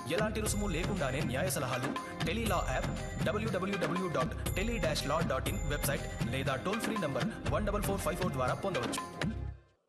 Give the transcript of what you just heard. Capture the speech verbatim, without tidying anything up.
ఎలాంటి రుసుము లేకుండానే న్యాయ సలహాలు Tele-Law app, WWW dot tele dash law dot in website లేదా toll free number one double four five four ద్వారా పొందవచ్చు.